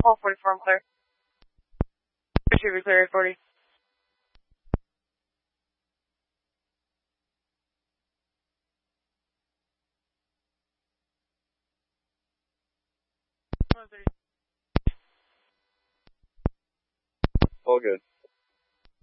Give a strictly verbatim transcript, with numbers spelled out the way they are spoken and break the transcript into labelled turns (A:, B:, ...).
A: All forty-four, I'm clear. Retriever clear at forty.
B: All good.